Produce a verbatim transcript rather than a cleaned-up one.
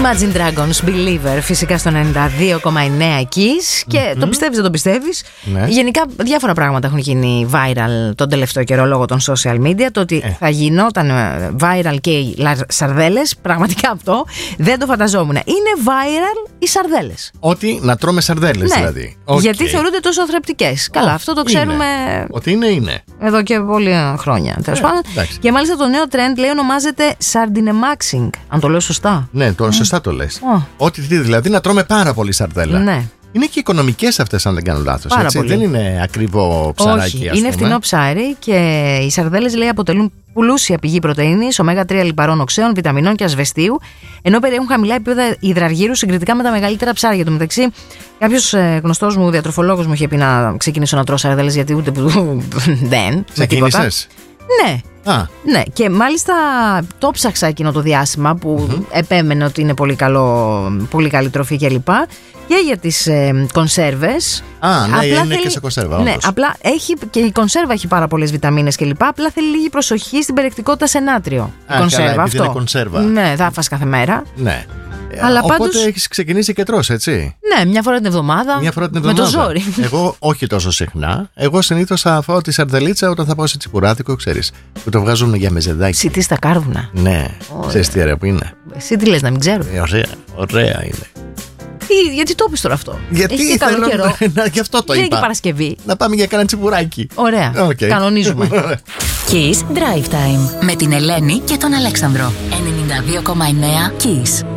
Imagine Dragons, Believer, φυσικά στο ενενήντα δύο κόμμα εννέα Kiss. Και mm-hmm. το πιστεύεις, δεν το πιστεύεις. Ναι. Γενικά, διάφορα πράγματα έχουν γίνει viral τον τελευταίο καιρό λόγω των social media. Το ότι ε. θα γινόταν viral και οι σαρδέλες, πραγματικά αυτό δεν το φανταζόμουν. Είναι viral οι σαρδέλες. Ότι να τρώμε σαρδέλες, ναι. δηλαδή. Okay. Γιατί θεωρούνται τόσο θρεπτικές. Καλά, αυτό το ξέρουμε. Είναι. Ότι είναι, είναι. Εδώ και πολλά χρόνια. Τέλος πάντων. Και μάλιστα το νέο trend λέει ονομάζεται Sardinemaxing. Αν το λέω σωστά. Ναι, το σωστά το λες. Oh. Ότι δηλαδή να τρώμε πάρα πολύ σαρδέλα. Ναι. Είναι και οικονομικές αυτές, αν δεν κάνω λάθος. Έτσι. Δεν είναι ακριβό ψαράκι. Όχι, είναι φθηνό ψάρι και οι σαρδέλες λέει αποτελούν πλούσια πηγή πρωτεΐνης, ωμέγα τρία λιπαρών οξέων, βιταμινών και ασβεστίου, ενώ περιέχουν χαμηλά επίπεδα υδραργύρου συγκριτικά με τα μεγαλύτερα ψάρια. Του μεταξύ, κάποιος ε, γνωστός μου διατροφολόγος μου είχε πει να ξεκινήσω να τρώω σαρδέλες, γιατί ούτε που δεν. Ξεκίνησες? Ναι. Α. Ναι, και μάλιστα το ψάξα εκείνο το διάστημα που mm-hmm. επέμενε ότι είναι πολύ, καλό, πολύ καλή τροφή κλπ. Και για τις ε, κονσέρβες. Α, ναι, απλά είναι θέλει, και σε κονσέρβα. Ναι, όντως. απλά έχει και η κονσέρβα έχει πάρα πολλές βιταμίνες κλπ. Απλά θέλει λίγη προσοχή στην περιεκτικότητα σε νάτριο. Α, η κονσέρβα, καλά, αυτό. Είναι κονσέρβα. Ναι, θα φας κάθε μέρα. Ναι. Αλλά Οπότε πάντως... έχεις ξεκινήσει και τρως, έτσι. Ναι, μια φορά την εβδομάδα. Μια φορά την εβδομάδα. Με το ζόρι. Εγώ όχι τόσο συχνά. Εγώ συνήθως θα φάω τη σαρδελίτσα όταν θα πάω σε τσιπουράδικο, ξέρεις. Που το βγάζουν για μεζεδάκι. Σιτή στα κάρβουνα. Ναι, ξέρεις τι ωραία που είναι. Εσύ τι λες, να μην ξέρω. Ε, ωραία, ωραία είναι. Τι, γιατί το είπες τώρα αυτό? Γιατί έχει και καλό καιρό. Να, γι' αυτό το είναι είπα. Και Παρασκευή. Να πάμε για κανένα τσιπουράκι. Ωραία. Okay. Κανονίζουμε. Kiss Drive Time με την Ελένη και τον Αλέξανδρο. ενενήντα δύο κόμμα εννέα Kiss.